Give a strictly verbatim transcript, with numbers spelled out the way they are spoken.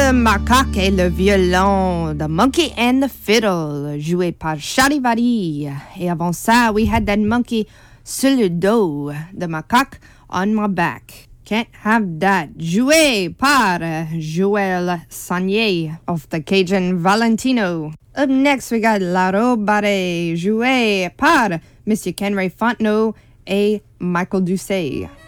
le macaque et le violon, The Monkey and the Fiddle, joué par Charivari. Et avant ça, we had that monkey sur le dos, the macaque on my back. Can't Have That, joué par Joël Sagnier of the Cajun Valentino. Up next, we got La Robare, joué par Monsieur Kenray Fontenot et Michael Doucet.